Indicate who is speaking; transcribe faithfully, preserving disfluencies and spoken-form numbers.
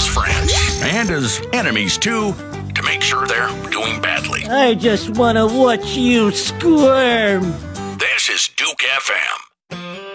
Speaker 1: friends, and as enemies too, to make sure they're doing badly.
Speaker 2: I just want to watch you squirm.
Speaker 1: This is Duke F M.